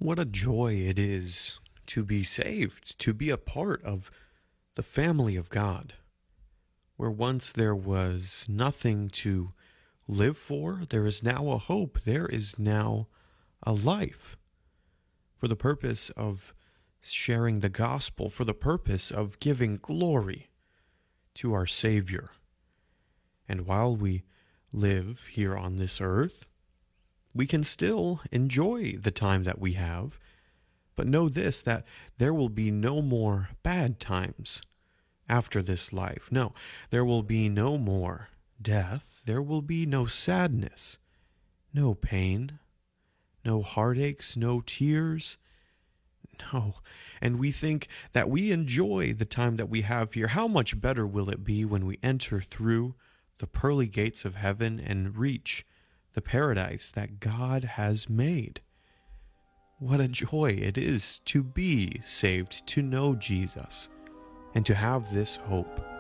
What a joy it is to be saved, to be a part of the family of God, where once there was nothing to live for, there is now a hope, there is now a life, for the purpose of sharing the gospel, for the purpose of giving glory to our Savior. And while we live here on this earth, we can still enjoy the time that we have, but know this, that there will be no more bad times after this life. No, there will be no more death. There will be no sadness, no pain, no heartaches, no tears. No. And we think that we enjoy the time that we have here. How much better will it be when we enter through the pearly gates of heaven and reach the paradise that God has made? What a joy it is to be saved, to know Jesus, and to have this hope.